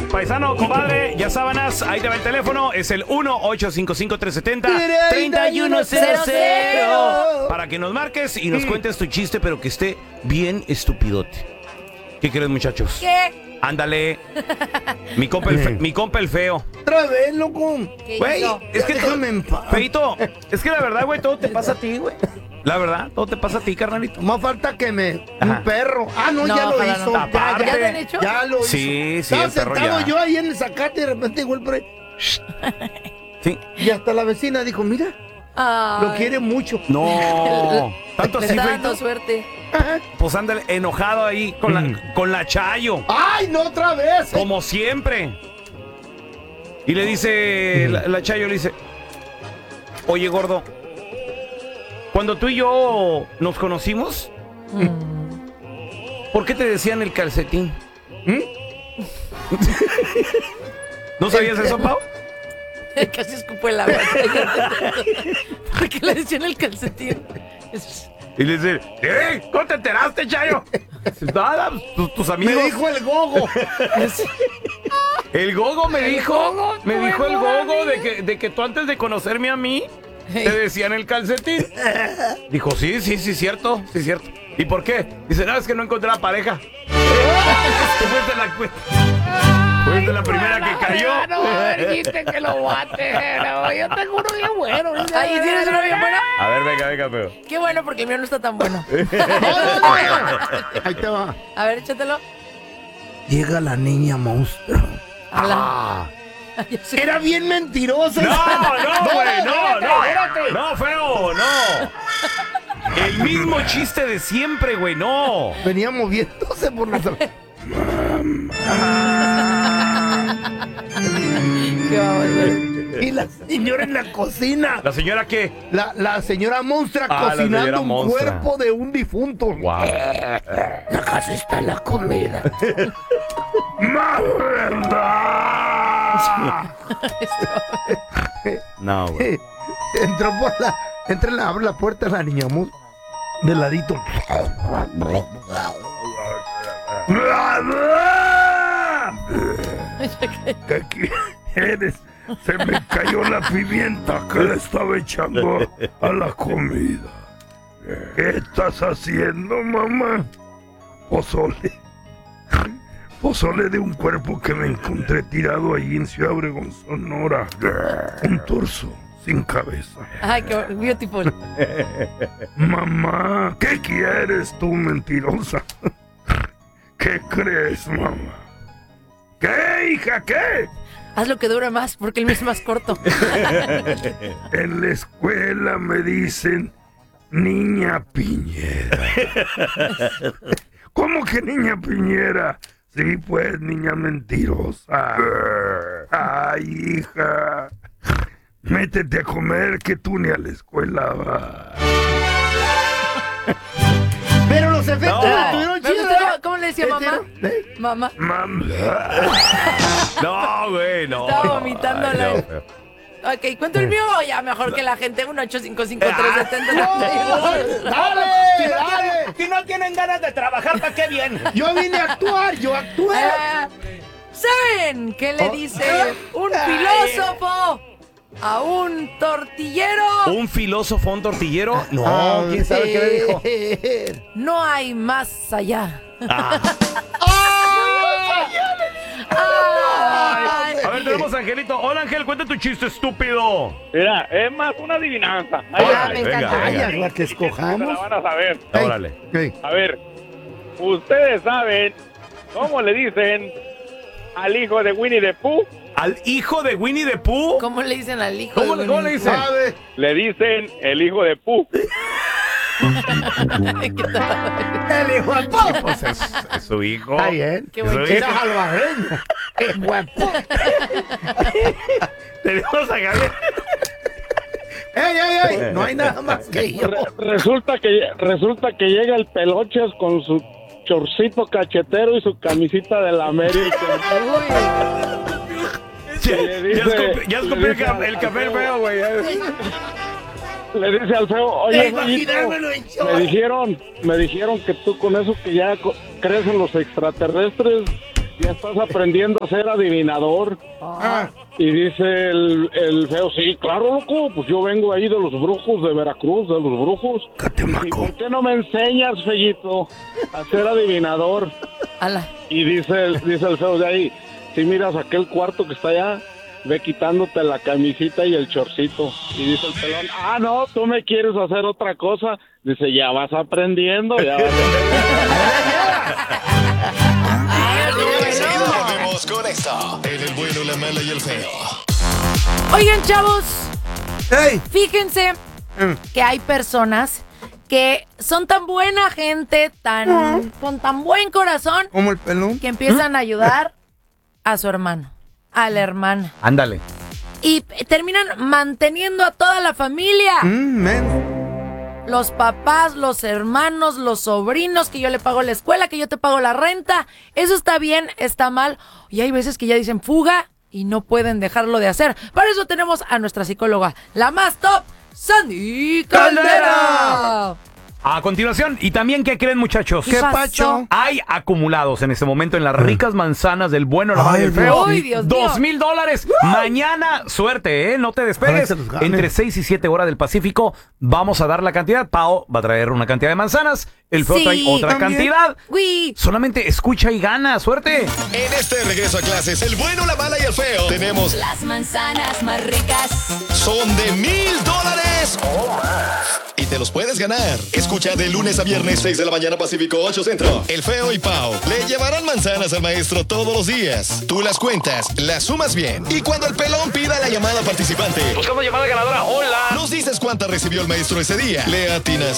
Paisano, compadre, ya sábanas, ahí te va el teléfono, es el 1-855-370-3100 para que nos marques y nos cuentes tu chiste, pero que esté bien estupidote. ¿Qué crees, muchachos? ¿Qué? Ándale. Mi compa el feo. Otra vez, loco. Güey, es que déjame en paz. Feito, es que la verdad, güey, todo te pasa a ti, güey. La verdad, todo te pasa a ti, carnalito. Más falta que me... Ajá. Un perro. Ah, no, No, ya lo ojalá hizo. no. Aparte. ¿Ya te han hecho? Ya lo hizo. Sí, Estaba el perro sentado ya. yo ahí en el zacate y de repente igual por ahí. Sí. Y hasta la vecina dijo, mira, Ay, lo quiere mucho. No. Tanto le así, está dando Feito. suerte. Ajá. Pues ándale, enojado ahí con la Chayo. ¡Ay, no otra vez! Como siempre. Y le dice, la Chayo le dice, oye, gordo, cuando tú y yo nos conocimos, ¿por qué te decían el calcetín? ¿No sabías eso, Pau? Casi escupo el agua. ¿Por qué le decían el calcetín? Y le dice, ¿cómo te enteraste, Chayo? Nada, tus amigos. Me dijo el gogo. El gogo me dijo el gogo de que tú antes de conocerme a mí te decían el calcetín. Dijo, sí, cierto. ¿Y por qué? Dice, no, es que no encontré la pareja. Tú fuiste la primera que cayó. No, dijiste que lo bate. No, yo tengo uno bien bueno. Ay, ¿tienes uno bien bueno? A ver, venga, pero. Qué bueno, porque el mío no está tan bueno. Ahí te va. A ver, échatelo. Llega la niña monstruo. Habla. Era bien mentirosa. No, güey, no. espérate. No, feo, no. El mismo chiste de siempre, güey, no. Venía moviéndose por la... Qué bárbaro. Y la señora en la cocina. ¿La señora qué? La señora monstrua Ah, la cocinando señora un monstrua. cuerpo de un difunto. Wow. La casa está la comida. No, güey. Abre la puerta la niña de ladito. ¿Qué quieres? Se me cayó la pimienta que le estaba echando a la comida. ¿Qué estás haciendo, mamá? Pozole. Pozole de un cuerpo que me encontré tirado ahí en Ciudad Obregón, Sonora. Un torso sin cabeza. Ay, qué beautiful. Mamá, ¿qué quieres tú, mentirosa? ¿Qué crees, mamá? ¿Qué, hija, qué? Haz lo que dure más, porque el mío es más corto. En la escuela me dicen Niña Piñera. ¿Cómo que Niña Piñera? Sí, pues, niña mentirosa. Ay, hija. Métete a comer, que tú ni a la escuela vas. Pero los efectos No. estuvieron ¿Pero chidos. usted cómo le decía mamá? Mamá. Mamá. No, güey, no. Estaba vomitando Ay, la- no, feo. Ok, ¿cuento el mío? Ya mejor que la gente. 1-855-370. ¡Dale! Si no tienen ganas de trabajar, ¿para qué bien? Yo vine a actuar, yo actué. ¿Saben qué le dice un filósofo a un tortillero? ¿Un filósofo, un tortillero? No, ¿quién sabe qué le dijo? No hay más allá. Ah. Ay. A ver, tenemos a Angelito. Hola, Ángel, cuenta tu chiste, estúpido. Mira, es más una adivinanza. Ahí Órale, me encanta. Ay, venga. la que se la escojamos. van a saber. Órale. Ey. A ver, ustedes saben cómo le dicen al hijo de Winnie the Pooh. ¿Al hijo de Winnie the Pooh? ¿Cómo le dicen al hijo? ¿Cómo de le Winnie? dicen? ¿Sabe? Le dicen el hijo de Pooh. ¿Qué tal? El hijo de Pooh. Pues es su hijo. Está bien. Qué buen Eso chiste. Era salvadoreño. ¡Qué guapo! Tenemos a Gabriel. ¡Ey! No hay nada más que yo. Resulta que llega el Peloches con su chorcito cachetero y su camisita de la América. Ya escupí el café feo, güey. Le dice al feo, oye, Imaginármelo en short. me dijeron que tú con eso que ya crees en los extraterrestres, ya estás aprendiendo a ser adivinador. Y dice el feo, sí, claro, loco, pues yo vengo ahí de los brujos de Veracruz, de los brujos. ¿Y por qué no me enseñas, fellito, a ser adivinador? Ala. Y dice el feo de ahí, si miras aquel cuarto que está allá, ve quitándote la camisita y el chorcito. Y dice el pelón, no, tú me quieres hacer otra cosa. Dice, ya vas aprendiendo, ya vas Volvemos con esto. En el bueno, la mala y el feo. Oigan, chavos, ¡Ey! fíjense que hay personas que son tan buena gente, con tan buen corazón, Como el pelón. que empiezan a ayudar a su hermano, a la hermana. Ándale. Y terminan manteniendo a toda la familia. Men. Los papás, los hermanos, los sobrinos, que yo le pago la escuela, que yo te pago la renta. Eso está bien, está mal. Y hay veces que ya dicen fuga y no pueden dejarlo de hacer. Para eso tenemos a nuestra psicóloga, la más top, Sandy Caldera. A continuación, y también, ¿qué creen, muchachos? ¿Qué pasó? pacho? Hay acumulados en este momento en las ricas manzanas del bueno, la mala y el feo. Ay, Dios mío. $2,000. Mañana, suerte, no te despegues. Ojalá se los gane. Entre 6 y 7 horas del Pacífico vamos a dar la cantidad. Pao va a traer una cantidad de manzanas. El feo Sí, trae otra también. cantidad. Uy. Solamente escucha y gana, suerte. En este regreso a clases, el bueno, la mala y el feo, tenemos Las manzanas más ricas. son de $1,000 o más. Y te los puedes ganar. Escucha de lunes a viernes, 6 de la mañana Pacífico, 8 Centro. El feo y Pau le llevarán manzanas al maestro todos los días. Tú las cuentas, las sumas bien. Y cuando el pelón pida la llamada participante, Buscamos llamada ganadora. Hola. nos dices cuánta recibió el maestro ese día. Le atinas